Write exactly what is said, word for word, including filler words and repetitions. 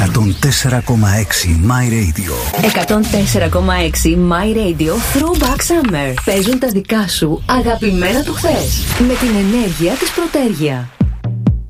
εκατόν τέσσερα κόμμα έξι My Radio. εκατόν τέσσερα κόμμα έξι My Radio Throwback Summer. Παίζουν τα δικά σου αγαπημένα του χθες. Με την ενέργεια της Πρωτέργεια.